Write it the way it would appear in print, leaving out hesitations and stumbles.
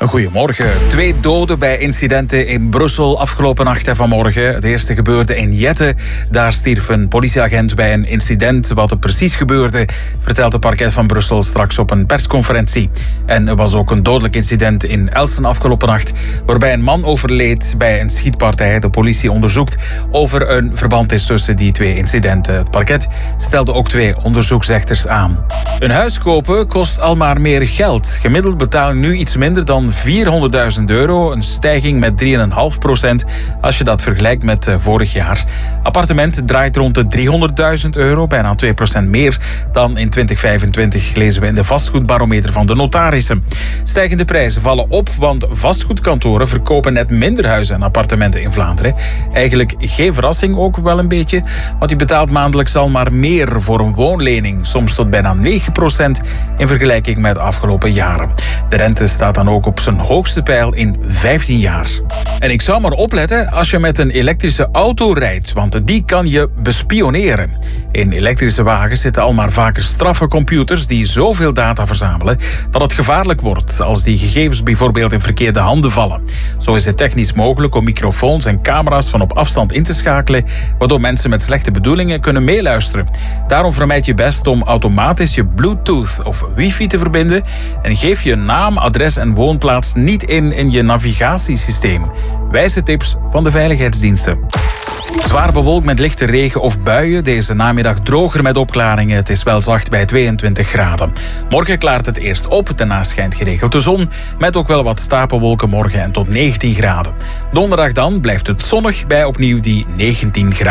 Goedemorgen. 2 doden bij incidenten in Brussel afgelopen nacht en vanmorgen. Het eerste gebeurde in Jette. Daar stierf een politieagent bij een incident. Wat er precies gebeurde, vertelt de parket van Brussel straks op een persconferentie. En er was ook een dodelijk incident in Elsen afgelopen nacht, waarbij een man overleed bij een schietpartij. De politie onderzoekt of er een verband is tussen die 2 incidenten. Het parket stelde ook 2 onderzoeksrechters aan. Een huis kopen kost al maar meer geld. Gemiddeld betaal je nu iets minder dan €400.000, een stijging met 3,5% als je dat vergelijkt met vorig jaar. Appartement draait rond de €300.000, bijna 2% meer dan in 2025, lezen we in de vastgoedbarometer van de notarissen. Stijgende prijzen vallen op, want vastgoedkantoren verkopen net minder huizen en appartementen in Vlaanderen. Eigenlijk geen verrassing, ook wel een beetje, want je betaalt maandelijks al maar meer voor een woonlening, soms tot bijna 9% in vergelijking met de afgelopen jaren. De rente staat dan ook op zijn hoogste peil in 15 jaar. En ik zou maar opletten als je met een elektrische auto rijdt, want die kan je bespioneren. In elektrische wagens zitten al maar vaker straffe computers die zoveel data verzamelen dat het gevaarlijk wordt als die gegevens bijvoorbeeld in verkeerde handen vallen. Zo is het technisch mogelijk om microfoons en camera's van op afstand in te schakelen, waardoor mensen met slechte bedoelingen kunnen meeluisteren. Daarom vermijd je best om automatisch je Bluetooth of wifi te verbinden en geef je naam, adres en woonplaats niet in je navigatiesysteem. Wijze tips van de veiligheidsdiensten. Zwaar bewolkt met lichte regen of buien. Deze namiddag droger met opklaringen. Het is wel zacht bij 22 graden. Morgen klaart het eerst op. Daarna schijnt geregeld de zon. Met ook wel wat stapelwolken morgen en tot 19 graden. Donderdag dan blijft het zonnig bij opnieuw die 19 graden.